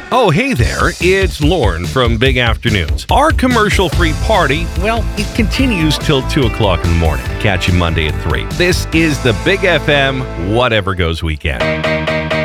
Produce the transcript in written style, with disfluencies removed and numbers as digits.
Oh, hey there, it's Lorne from Big Afternoons. Our commercial-free party, well, it continues till 2 o'clock in the morning. Catch you Monday at 3. This is the Big FM Whatever Goes Weekend.